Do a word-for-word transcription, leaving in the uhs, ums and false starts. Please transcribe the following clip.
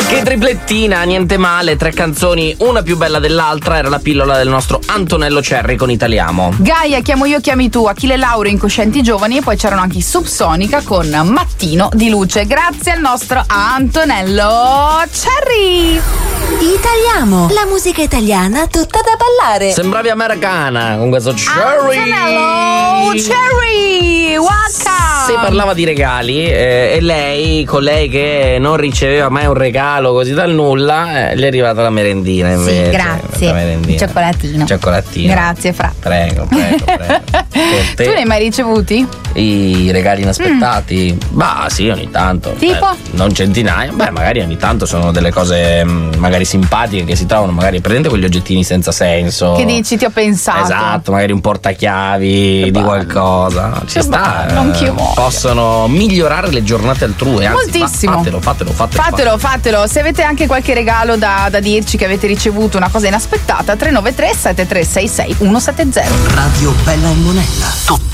Che triplettina, niente male, tre canzoni, una più bella dell'altra, era la pillola del nostro Antonello Cerri con Italiamo. Gaia, chiamo io, chiami tu, Achille Lauro, Incoscienti Giovani, e poi c'erano anche i Subsonica con Mattino di Luce. Grazie al nostro Antonello Cerri. Italiamo, la musica italiana tutta da ballare. Sembravi americana con questo Cerri. Antonello Cerri, waka. Si parlava di regali eh, e lei, con lei che non riceveva mai un regalo così dal nulla, eh, gli è arrivata la merendina invece. Sì, grazie. La merendina. Cioccolatino. Cioccolatino. Grazie, Fra. Prego, prego, prego. Tu ne hai mai ricevuti? I regali inaspettati? Mm. Bah, sì, ogni tanto. Tipo? Eh, non centinaia, beh, magari ogni tanto sono delle cose mh, magari simpatiche che si trovano, magari prendete quegli oggettini senza senso. Che dici, ti ho pensato. Esatto, magari un portachiavi che di bello. Qualcosa. Ci che sta. Bello, non che voglio. Possono migliorare le giornate altrui. Anzi, moltissimo. Fatelo, fatelo, fatelo. Fatelo, fatelo. Se avete anche qualche regalo da, da dirci, che avete ricevuto una cosa inaspettata, tre nove tre sette tre sei sei uno sette zero. Radio Bella e Monella. Tutta